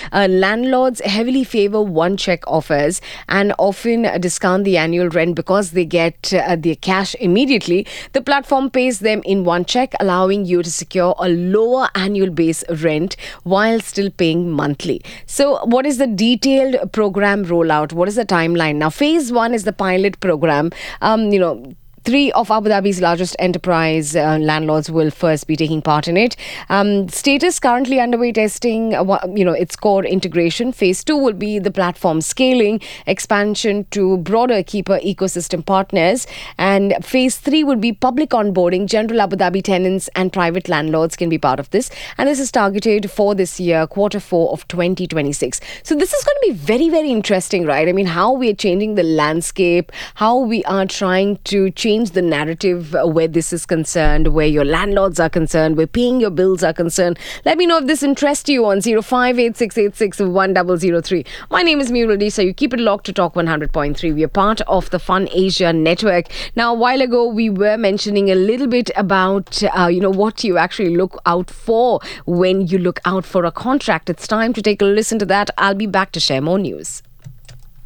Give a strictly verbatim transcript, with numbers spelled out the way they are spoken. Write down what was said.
uh, landlords heavily favor one check offers and often uh, discount the annual rent because they get uh, their cash immediately. The platform pays them in one check, allowing you to secure a lower annual base rent while still paying monthly. So, what is the detailed program rollout? What is the timeline? Now, phase one is the pilot program. Um, you know, Three of Abu Dhabi's largest enterprise uh, landlords will first be taking part in it. Um, status currently underway testing, uh, wha- you know, its core integration. Phase two will be the platform scaling, expansion to broader keeper ecosystem partners. And phase three will be public onboarding. General Abu Dhabi tenants and private landlords can be part of this. And this is targeted for this year, quarter four of twenty twenty-six. So this is going to be very, very interesting, right? I mean, how we are changing the landscape, how we are trying to change the narrative uh, where this is concerned, where your landlords are concerned, where paying your bills are concerned. Let me know if this interests you on zero five eight six eight six one zero zero three. My name is Murali Desa. You keep it locked to Talk one hundred point three. We are part of the Fun Asia network. Now, a while ago, we were mentioning a little bit about, uh, you know, what you actually look out for when you look out for a contract. It's time to take a listen to that. I'll be back to share more news.